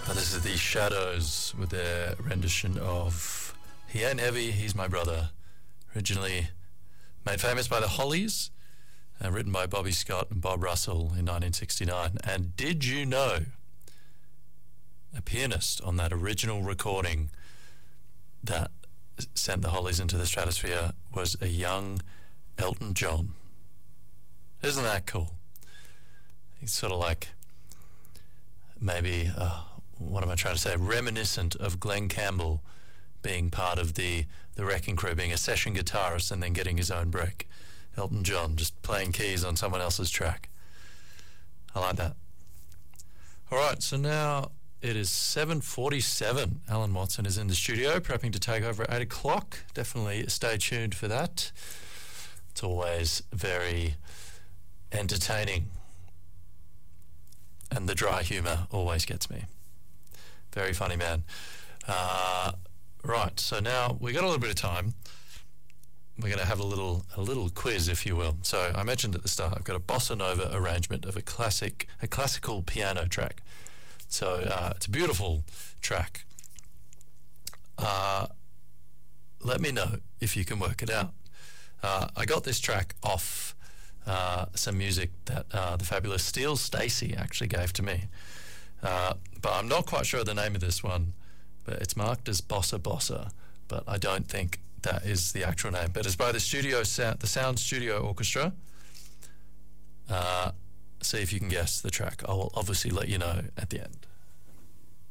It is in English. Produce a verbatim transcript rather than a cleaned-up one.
Uh, this is the Shadows with their rendition of He Ain't Heavy, He's My Brother, originally made famous by the Hollies, uh, written by Bobby Scott and Bob Russell in nineteen sixty-nine. And did you know a pianist on that original recording that sent the Hollies into the stratosphere was a young Elton John? Isn't that cool? He's sort of like maybe, uh, what am I trying to say, reminiscent of Glenn Campbell being part of the, the Wrecking Crew, being a session guitarist and then getting his own break. Elton John just playing keys on someone else's track. I like that. All right, so now it is seven forty-seven. Alan Watson is in the studio, prepping to take over at eight o'clock. Definitely stay tuned for that. It's always very entertaining. And the dry humour always gets me. Very funny man. Uh, right, so now we got a little bit of time. We're going to have a little a little quiz, if you will. So I mentioned at the start, I've got a bossa nova arrangement of a classic, a classical piano track. So uh, it's a beautiful track. Uh, let me know if you can work it out. Uh, I got this track off uh, some music that uh, the fabulous Steel Stacey actually gave to me. Uh, but I'm not quite sure the name of this one, but it's marked as Bossa Bossa, but I don't think that is the actual name. But it's by the studio sound, the Sound Studio Orchestra. Uh, see if you can guess the track. I will obviously let you know at the end.